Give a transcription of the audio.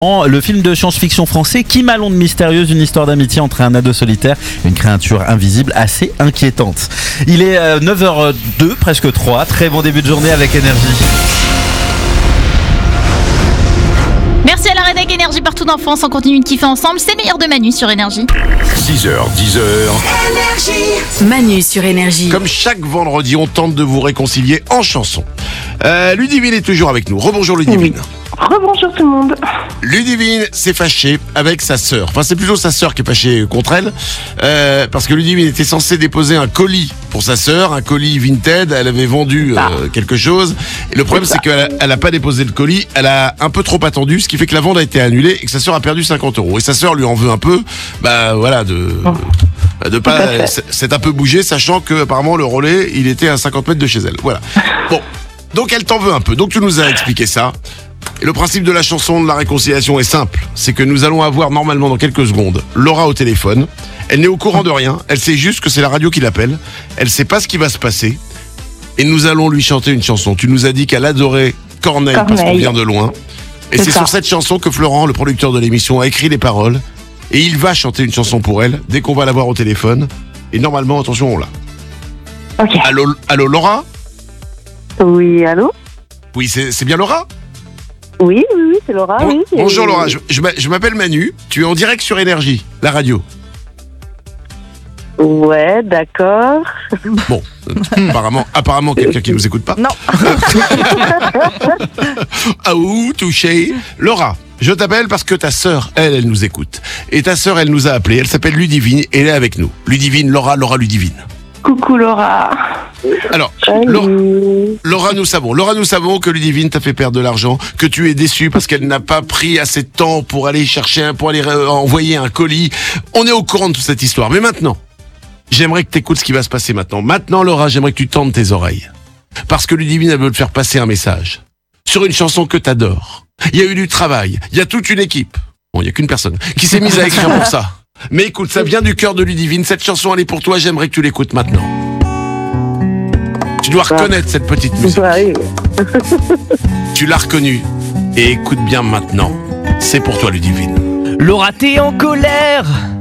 Le film de science-fiction français Qui m'a l'onde mystérieuse, une histoire d'amitié entre un ado solitaire et une créature invisible assez inquiétante. Il est 9h02, presque 3. Très bon début de journée avec Énergie. Merci à la rédac Énergie partout en France. On continue de kiffer ensemble. C'est meilleur de Manu sur Énergie. 6h, 10h. Manu sur Énergie. Comme chaque vendredi, on tente de vous réconcilier en chanson. Ludivine est toujours avec nous. Rebonjour Ludivine. Rebonjour tout le monde. Ludivine s'est fâchée avec sa sœur. Enfin, c'est plutôt sa sœur qui est fâchée contre elle. Parce que Ludivine était censée déposer un colis pour sa sœur, un colis Vinted. Elle avait vendu quelque chose. Et le problème, c'est qu'elle n'a pas déposé le colis. Elle a un peu trop attendu, ce qui fait que la vente a été annulée et que sa sœur a perdu 50 €. Et sa sœur lui en veut un peu, de pas s'être un peu bougé, sachant que apparemment le relais, il était à 50 mètres de chez elle. Voilà. Bon. Donc elle t'en veut un peu. Donc tu nous as expliqué ça. Et le principe de la chanson de la réconciliation est simple. C'est que nous allons avoir normalement dans quelques secondes Laura au téléphone. Elle n'est au courant de rien. Elle sait juste que c'est la radio qui l'appelle. Elle sait pas ce qui va se passer. Et nous allons lui chanter une chanson. Tu nous as dit qu'elle adorait Corneille. Parce qu'on vient de loin. Et c'est sur cette chanson que Florent, le producteur de l'émission, a écrit les paroles. Et il va chanter une chanson pour elle dès qu'on va l'avoir au téléphone. Et normalement, attention, on l'a. Ok. Allô Laura ? Oui, allô? Oui, c'est bien Laura ? Oui, c'est Laura. Oui, bonjour Laura, je m'appelle Manu, tu es en direct sur Énergie, la radio. Ouais, d'accord. Bon, apparemment quelqu'un qui nous écoute pas. Non. Ah ouh, touché. Laura, je t'appelle parce que ta sœur, elle nous écoute. Et ta sœur, elle nous a appelé, elle s'appelle Ludivine et elle est avec nous. Ludivine, Laura, Ludivine. Coucou Laura. Alors, Salut. Laura, nous savons que Ludivine t'a fait perdre de l'argent, que tu es déçu parce qu'elle n'a pas pris assez de temps pour aller envoyer un colis. On est au courant de toute cette histoire. Mais maintenant, j'aimerais que tu écoutes ce qui va se passer maintenant. Maintenant, Laura, j'aimerais que tu tendes tes oreilles. Parce que Ludivine, elle veut te faire passer un message. Sur une chanson que t'adores. Il y a eu du travail. Il y a toute une équipe. Bon, il n'y a qu'une personne qui s'est mise à écrire pour ça. Mais écoute, ça vient du cœur de Ludivine. Cette chanson, elle est pour toi. J'aimerais que tu l'écoutes maintenant. Tu dois reconnaître cette petite musique. Oui. Tu l'as reconnue. Et écoute bien maintenant. C'est pour toi, Ludivine. Laura, t'es en colère.